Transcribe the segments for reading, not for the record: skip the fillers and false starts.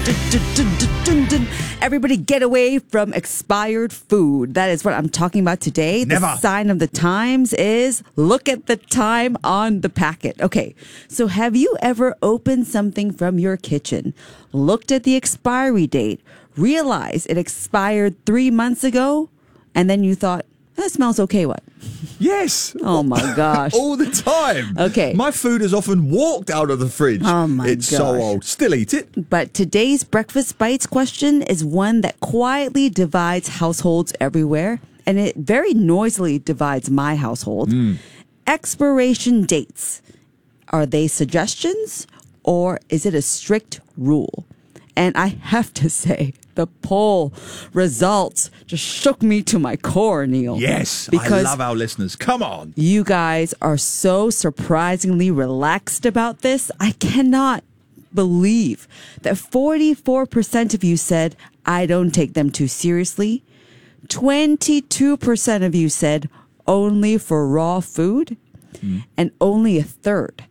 Everybody get away from expired food. That is what I'm talking about today. Never. The sign of the times is look at the time on the packet. Okay, so have you ever opened something from your kitchen, looked at the expiry date, realized it expired 3 months ago, and then you thought, that smells okay, what? Yes. Oh my gosh. All the time. Okay. My food has often walked out of the fridge. Oh my It's so gosh. old. Still eat it. But today's Breakfast Bites question is one that quietly divides households everywhere, and it very noisily divides my household. Expiration dates. Are they suggestions or is it a strict rule? And I have to say, the poll results just shook me to my core, Neil. Yes. Because I love our listeners. Come on. you guys are so surprisingly relaxed about this. I cannot believe that 44% of you said, I don't take them too seriously. 22% of you said, only for raw food. And only a third,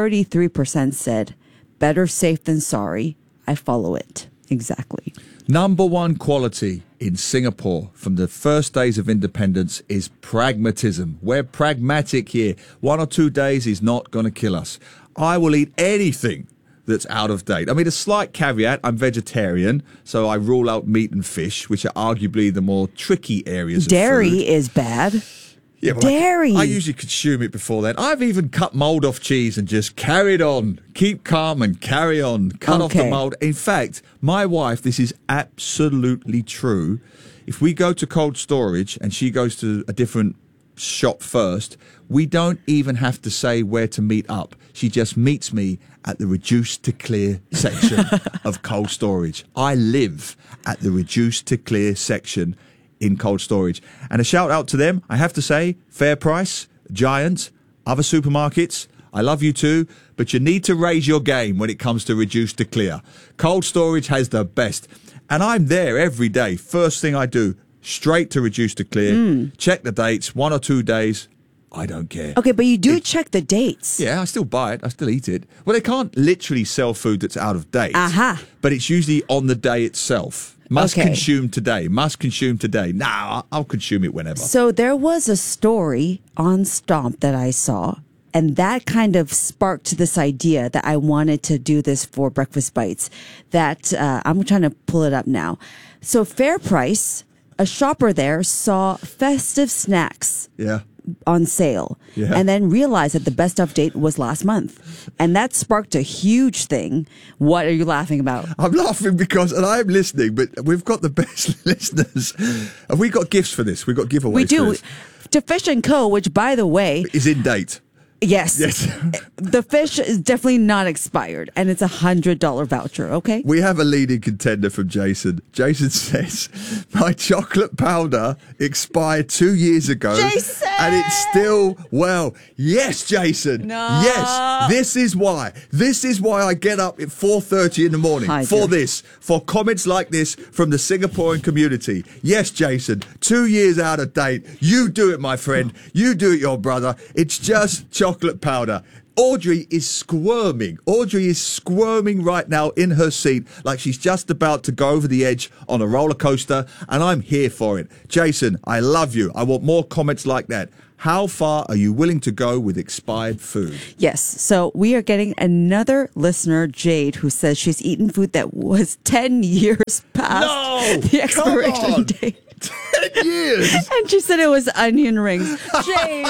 33% said, better safe than sorry. I follow it. Exactly. Number one quality in Singapore from the first days of independence is pragmatism. We're pragmatic here. 1 or 2 days is not going to kill us. I will eat anything that's out of date. I mean, a slight caveat, I'm vegetarian, so I rule out meat and fish, which are arguably the more tricky areas of Dairy food. is bad. Yeah, well, Dairy. I usually consume it before then. I've even cut mold off cheese and just carried on. Keep calm and carry on. Cut off the Okay. mold. In fact, my wife, this is absolutely true. If we go to cold storage and she goes to a different shop first, we don't even have to say where to meet up. She just meets me at the reduced to clear section of cold storage. I live at the reduced to clear section in cold storage. And a shout out to them, I have to say, Fair Price, Giant, other supermarkets, I love you too, but you need to raise your game when it comes to reduced to clear. Cold storage has the best. And I'm there every day. First thing I do, straight to reduced to clear, check the dates, 1 or 2 days, I don't care. Okay, but you do check the dates. Yeah, I still buy it. I still eat it. Well, they can't literally sell food that's out of date. Aha. But it's usually on the day itself. Must Okay. consume today. Must consume today. Nah, I'll consume it whenever. So there was a story on Stomp that I saw, and that kind of sparked this idea that I wanted to do this for Breakfast Bites. That I'm trying to pull it up now. So Fair Price, a shopper there saw festive snacks Yeah. on sale Yeah. and then realized that the best of date was last month. And that sparked a huge thing. What are you laughing about? I'm laughing because, and I'm listening, but we've got the best listeners. Have we got gifts for this? We've got giveaways We for do. this. To Fish & Co., which, by the way, Is in date. yes, Yes. the fish is definitely not expired, and it's $100 voucher, okay? We have a leading contender from Jason. Jason says, my chocolate powder expired 2 years ago. Jason! And it's still, well, yes, Jason. No. Yes, this is why. This is why I get up at 4:30 in the morning Hi, for dear. this, for comments like this from the Singaporean community. Yes, Jason, 2 years out of date. You do it, my friend. You do it, your brother. It's just chocolate powder. Audrey is squirming. Audrey is squirming right now in her seat like she's just about to go over the edge on a roller coaster, and I'm here for it. Jason, I love you. I want more comments like that. How far are you willing to go with expired food? Yes. So we are getting another listener, Jade, who says she's eaten food that was 10 years past No! the expiration Come on! date. 10 years! And she said it was onion rings. Jade.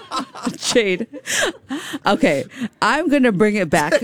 Jade. Okay. I'm going to bring it back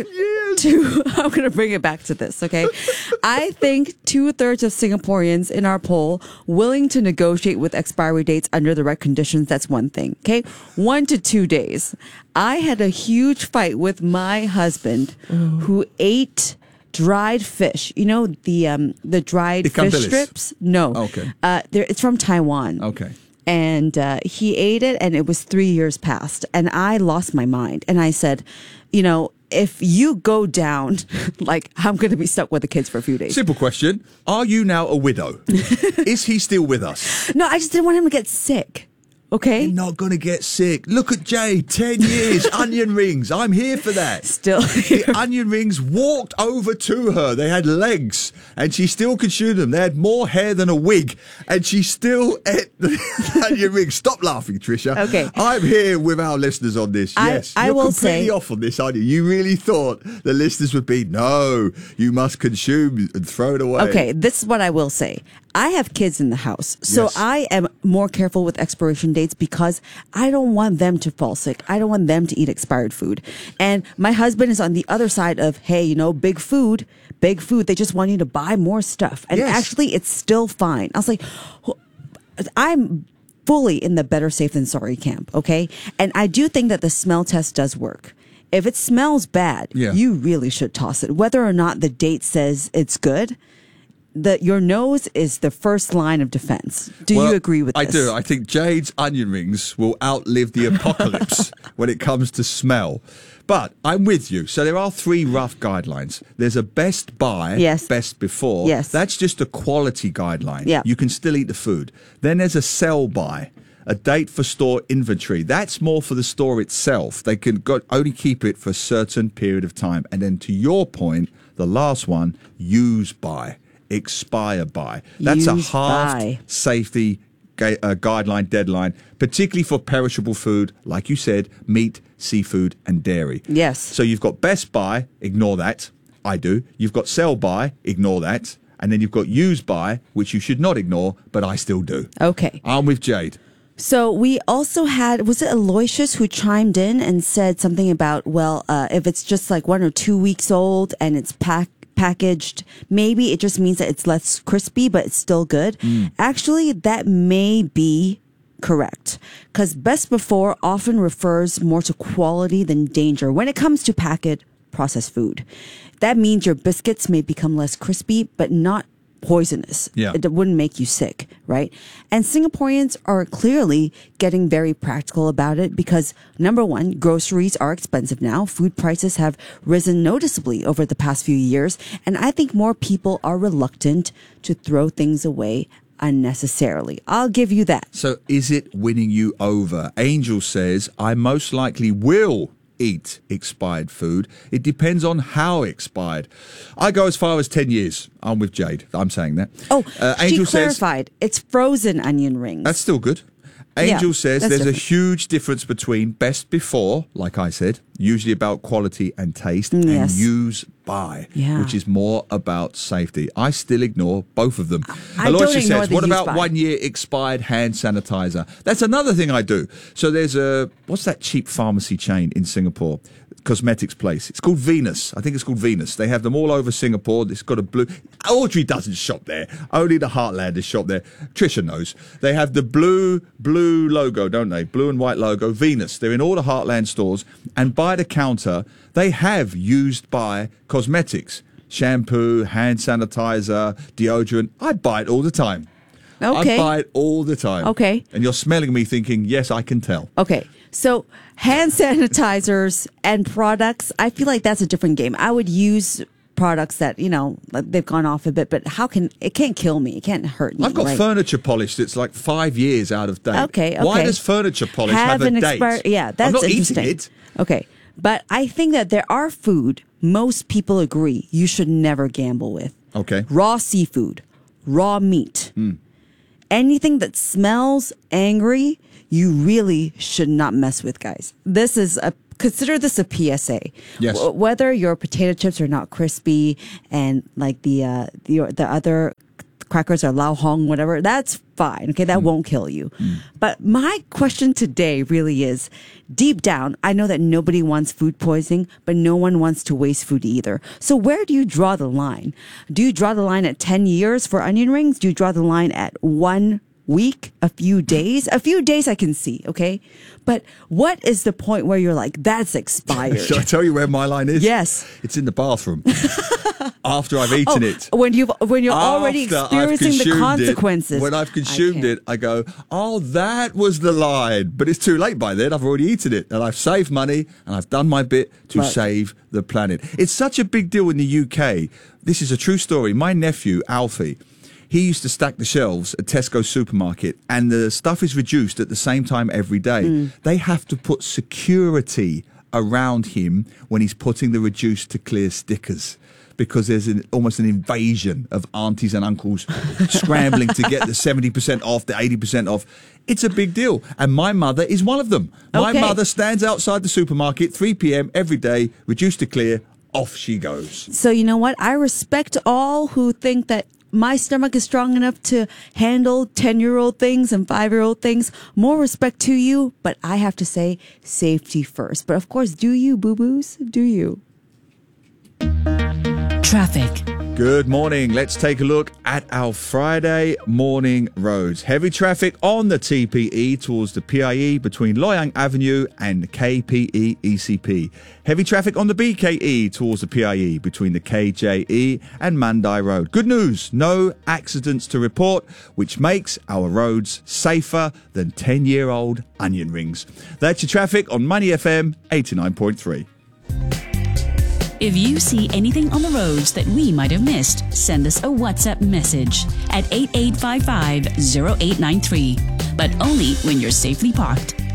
I'm going to bring it back to this, okay? I think 2/3 of Singaporeans in our poll willing to negotiate with expiry dates under the right conditions. That's one thing, okay? 1 to 2 days. I had a huge fight with my husband who ate dried fish. You know, the dried Ikan fish bilis? strips? No. Okay. It's from Taiwan. Okay. And he ate it, and it was 3 years past. And I lost my mind. And I said, you know, if you go down, like, I'm going to be stuck with the kids for a few days. Simple question. Are you now a widow? Is he still with us? No, I just didn't want him to get sick. okay? You're not going to get sick. Look at Jay, 10 years, onion rings. I'm here for that. Still The onion rings walked over to her. They had legs, and she still consumed them. They had more hair than a wig, and she still ate the onion rings. Stop laughing, Trisha. Okay. I'm here with our listeners on this. Yes, I you're will completely say- off on this, aren't you? You really thought the listeners would be, no, you must consume and throw it away. Okay, this is what I will say. I have kids in the house, so Yes. I am more careful with expiration dates because I don't want them to fall sick. I don't want them to eat expired food. And my husband is on the other side of, hey, you know, big food. They just want you to buy more stuff. And Yes. actually, it's still fine. I was like, I'm fully in the better safe than sorry camp, okay? And I do think that the smell test does work. If it smells bad, Yeah. you really should toss it. Whether or not the date says it's good, your nose is the first line of defense. Do Well, you agree with I this? do. I think Jade's onion rings will outlive the apocalypse when it comes to smell. But I'm with you. So there are 3 rough guidelines. There's a best by, Yes. best before. Yes. That's just a quality guideline. Yeah. You can still eat the food. Then there's a sell by, a date for store inventory. That's more for the store itself. They can only keep it for a certain period of time. And then to your point, the last one, use by. Expire by. That's a Use halved by. safety guideline deadline, particularly for perishable food, like you said, meat, seafood, and dairy. Yes. So you've got best by, ignore that. I do. You've got sell by, ignore that. And then you've got use by, which you should not ignore, but I still do. Okay. I'm with Jade. So we also had, was it Aloysius who chimed in and said something about, well, if it's just like 1 or 2 weeks old and it's packaged, maybe it just means that it's less crispy, but it's still good. Actually, that may be correct because best before often refers more to quality than danger when it comes to packet processed food. That means your biscuits may become less crispy, but not poisonous. Yeah. It wouldn't make you sick, right? And Singaporeans are clearly getting very practical about it because number one, groceries are expensive now. Food prices have risen noticeably over the past few years. And I think more people are reluctant to throw things away unnecessarily. I'll give you that. So is it winning you over? Angel says, I most likely will eat expired food. It depends on how expired. I go as far as 10 years. I'm with Jade. I'm saying that. Oh, Angel she clarified. It's frozen onion rings. That's still good. Angel Yeah, says that's there's a different. huge difference between best before, like I said, usually about quality and taste, and Yes. use by, Yeah. which is more about safety. I still ignore both of them. I don't Aloysius ignore says, the what use about by. 1 year expired hand sanitizer? That's another thing I do. So there's what's that cheap pharmacy chain in Singapore? Cosmetics place. It's called Venus. I think it's called Venus. They have them all over Singapore. It's got a blue. Audrey doesn't shop there. Only the Heartlanders shop there. Trisha knows. They have the blue logo, don't they? Blue and white logo. Venus. They're in all the Heartland stores. And by the counter, they have used by cosmetics. Shampoo, hand sanitizer, deodorant. I buy it all the time. Okay. I buy it all the time. Okay. And you're smelling me thinking, yes, I can tell. Okay. So hand sanitizers and products, I feel like that's a different game. I would use products that, you know, they've gone off a bit, but it can't kill me. It can't hurt me. I've got right? furniture polish that's like 5 years out of date. Okay. Why does furniture polish have a an date? Yeah, that's I'm not interesting. eating it. Okay. But I think that there are food most people agree you should never gamble with. Okay. Raw seafood, raw meat. Anything that smells angry, you really should not mess with, guys. Consider this a PSA. Yes. Whether your potato chips are not crispy and like the other crackers are lao hong, whatever, that's fine. Okay, that won't kill you. But my question today really is, deep down, I know that nobody wants food poisoning, but no one wants to waste food either. So where do you draw the line? Do you draw the line at 10 years for onion rings? Do you draw the line at 1 week, a few days? A few days I can see, okay? But what is the point where you're like, that's expired? Shall I tell you where my line is? Yes. It's in the bathroom. After I've eaten it. When you're already After I've experiencing the consumed consequences. When I've consumed can't. it, I go, oh, that was the line. But it's too late by then. I've already eaten it. And I've saved money and I've done my bit to Look. save the planet. It's such a big deal in the UK. This is a true story. My nephew, Alfie, he used to stack the shelves at Tesco supermarket, and the stuff is reduced at the same time every day. They have to put security around him when he's putting the reduced to clear stickers, because there's almost an invasion of aunties and uncles scrambling to get the 70% off, the 80% off. It's a big deal. And my mother is one of them. My mother stands outside the supermarket 3 p.m. every day, reduced to clear, off she goes. So you know what? I respect all who think that my stomach is strong enough to handle 10-year-old things and 5-year-old things. More respect to you, but I have to say safety first. But of course, do you, boo-boos? Do you? Traffic. Good morning. Let's take a look at our Friday morning roads. Heavy traffic on the TPE towards the PIE between Loyang Avenue and KPE ECP. Heavy traffic on the BKE towards the PIE between the KJE and Mandai Road. Good news, no accidents to report, which makes our roads safer than 10-year-old onion rings. That's your traffic on Money FM 89.3. If you see anything on the roads that we might have missed, send us a WhatsApp message at 8855-0893. But only when you're safely parked.